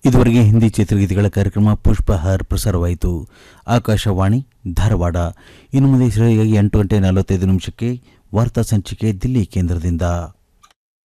ಇದುವರೆಗೆ ಹಿಂದಿ ಚಿತ್ರಗೀತೆಗಳ ಕಾರ್ಯಕ್ರಮ ಪುಷ್ಪಹಾರ್ ಪ್ರಸಾರವಾಯಿತು. ಆಕಾಶವಾಣಿ ಧಾರವಾಡ. ಇನ್ನು ಮುಂದೆ ಸರಿಯಾಗಿ 8 ಗಂಟೆ 45 ನಿಮಿಷಕ್ಕೆ ವಾರ್ತಾ ಸಂಚಿಕೆ ದಿಲ್ಲಿ ಕೇಂದ್ರದಿಂದ.